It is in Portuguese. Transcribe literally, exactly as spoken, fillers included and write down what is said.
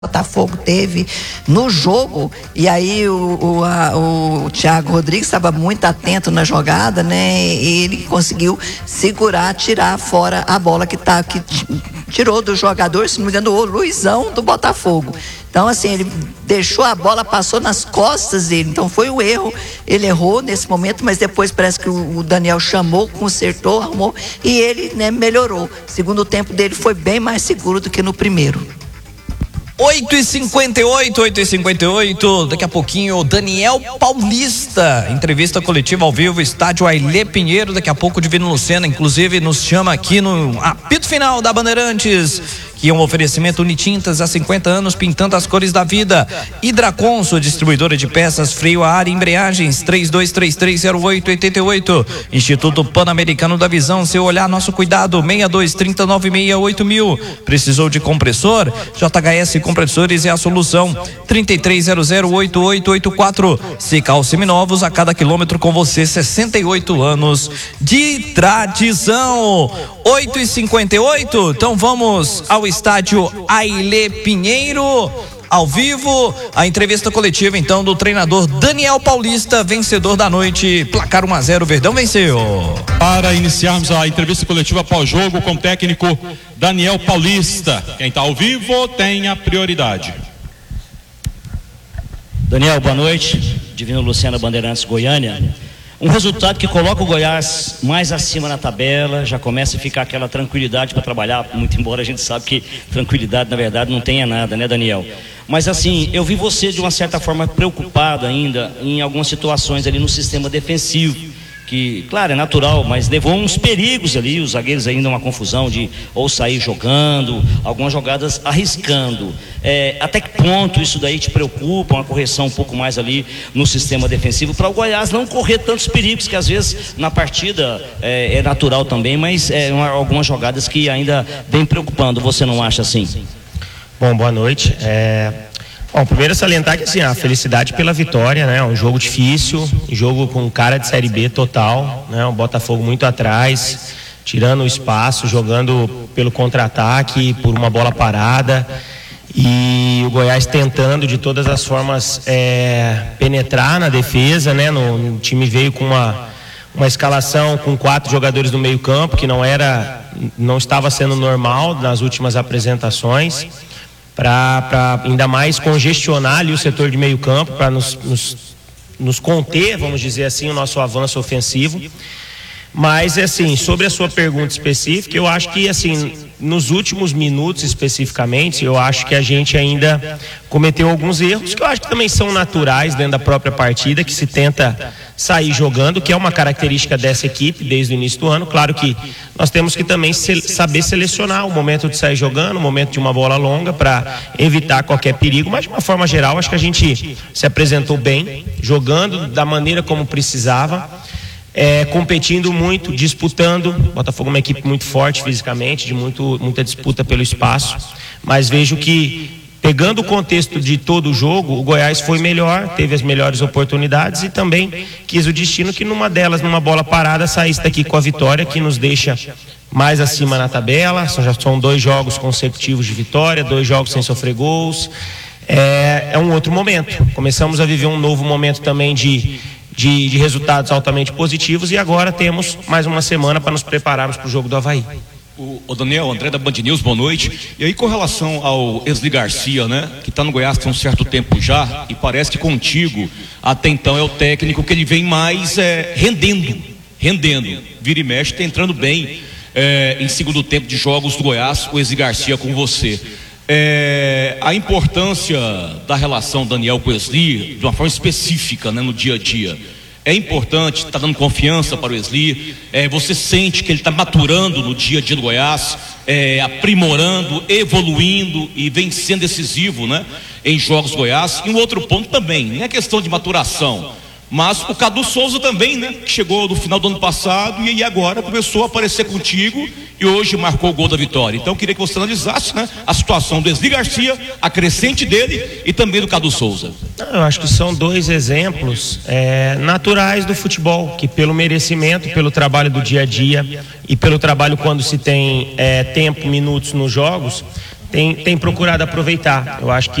Botafogo teve no jogo, e aí o, o, a, o Thiago Rodrigues estava muito atento na jogada, né? E ele conseguiu segurar, tirar fora a bola que, tá, que tirou do jogador, se não me engano, o Luizão do Botafogo. Então, assim, ele deixou a bola, passou nas costas dele. Então, foi o erro. Ele errou nesse momento, mas depois parece que o Daniel chamou, consertou, arrumou e ele, né, melhorou. O segundo tempo dele foi bem mais seguro do que no primeiro. oito e cinquenta e oito, oito e cinquenta e oito, daqui a pouquinho o Daniel Paulista, entrevista coletiva ao vivo, estádio Ailê Pinheiro, daqui a pouco o Divino Lucena, inclusive nos chama aqui no apito final da Bandeirantes, que é um oferecimento Unitintas há cinquenta anos, pintando as cores da vida. Hidracon, sua distribuidora de peças, freio a ar e embreagens, três dois três três zero oito oito oito. Instituto Pan-Americano da Visão, seu olhar, nosso cuidado, seis dois três nove seis oito mil. Precisou de compressor? J H S Compressores é a solução. trinta e três zero zero oito oito oito quatro. Cical Seminovos, a cada quilômetro com você, sessenta e oito anos de tradição. oito e cinquenta e oito, então vamos ao estádio Ailê Pinheiro, ao vivo, a entrevista coletiva então do treinador Daniel Paulista, vencedor da noite, placar um a zero, Verdão venceu. Para iniciarmos a entrevista coletiva pós-jogo com o técnico Daniel Paulista, quem está ao vivo tem a prioridade. Daniel, boa noite. Divino Lucena, Bandeirantes, Goiânia. Um resultado que coloca o Goiás mais acima na tabela, já começa a ficar aquela tranquilidade para trabalhar, muito embora a gente sabe que tranquilidade na verdade não tenha nada, né, Daniel? Mas assim, eu vi você de uma certa forma preocupado ainda em algumas situações ali no sistema defensivo, que, claro, é natural, mas levou uns perigos ali, os zagueiros ainda uma confusão de ou sair jogando, algumas jogadas arriscando. É, até que ponto isso daí te preocupa, uma correção um pouco mais ali no sistema defensivo, para o Goiás não correr tantos perigos, que às vezes na partida é, é natural também, mas é uma, algumas jogadas que ainda vem preocupando, você não acha assim? Bom, boa noite. É... Bom, primeiro salientar que assim, a felicidade pela vitória, né? Um jogo difícil, um jogo com cara de Série B total, né? Um Botafogo muito atrás, tirando o espaço, jogando pelo contra-ataque, por uma bola parada, e o Goiás tentando de todas as formas é, penetrar na defesa, né? No, o time veio com uma, uma escalação com quatro jogadores no meio campo, que não era, não estava sendo normal nas últimas apresentações, para ainda mais congestionar ali o setor de meio campo, para nos, nos, nos conter, vamos dizer assim, o nosso avanço ofensivo. Mas, assim, sobre a sua pergunta específica, eu acho que, assim, nos últimos minutos especificamente, eu acho que a gente ainda cometeu alguns erros que eu acho que também são naturais dentro da própria partida, que se tenta sair jogando, que é uma característica dessa equipe desde o início do ano. Claro que nós temos que também se, saber selecionar o momento de sair jogando, o momento de uma bola longa, para evitar qualquer perigo, mas de uma forma geral acho que a gente se apresentou bem, jogando da maneira como precisava. É, competindo muito, disputando. Botafogo é uma equipe muito forte fisicamente, de muito, muita disputa pelo espaço, mas vejo que, pegando o contexto de todo o jogo, o Goiás foi melhor, teve as melhores oportunidades e também quis o destino que numa delas, numa bola parada, saísse daqui com a vitória, que nos deixa mais acima na tabela. São, já são dois jogos consecutivos de vitória, dois jogos sem sofrer gols. É, é um outro momento. Começamos a viver um novo momento também de De, de resultados altamente positivos, e agora temos mais uma semana para nos prepararmos para o jogo do Avaí. O, o Daniel, André da Band News, boa noite. E aí, com relação ao Esli Garcia, né, que está no Goiás tem um certo tempo já, e parece que contigo até então é o técnico que ele vem mais é, rendendo, rendendo, vira e mexe, está entrando bem é, em segundo tempo de jogos do Goiás, o Esli Garcia com você. É, a importância da relação Daniel com o Esli, de uma forma específica, né, no dia a dia, é importante, está dando confiança para o Esli, é, você sente que ele está maturando no dia a dia do Goiás, é, aprimorando, evoluindo e vem sendo decisivo, né, em jogos do Goiás. E um outro ponto também, não é questão de maturação, mas o Cadu Souza também, né, que chegou no final do ano passado e agora começou a aparecer contigo e hoje marcou o gol da vitória. Então eu queria que você analisasse, né, a situação do Esli Garcia, a crescente dele e também do Cadu Souza. Eu acho que são dois exemplos é, naturais do futebol, que pelo merecimento, pelo trabalho do dia a dia e pelo trabalho quando se tem é, tempo, minutos nos jogos, tem, tem procurado aproveitar. Eu acho que